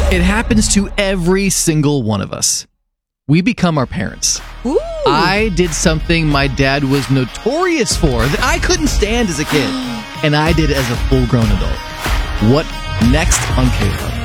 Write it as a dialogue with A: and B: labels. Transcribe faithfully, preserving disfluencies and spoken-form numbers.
A: It happens to every single one of us. We become our parents.
B: Ooh.
A: I did something my dad was notorious for that I couldn't stand as a kid, and I did it as a full-grown adult. What next on K-Love?